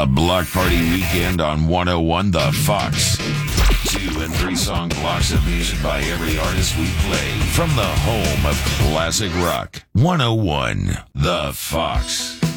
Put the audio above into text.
A block party weekend on 101 The Fox. 2 and 3 song blocks of music by every artist we play from the home of classic rock. 101 The Fox.